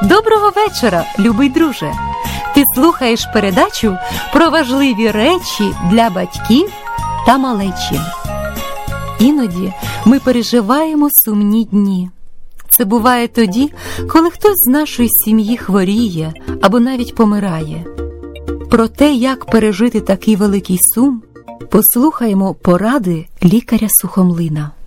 Доброго вечора, любий друже! Ти слухаєш передачу про важливі речі для батьків та малечі. Іноді ми переживаємо сумні дні. Це буває тоді, коли хтось з нашої сім'ї хворіє або навіть помирає. Про те, як пережити такий великий сум, послухаємо поради лікаря-сухомлина.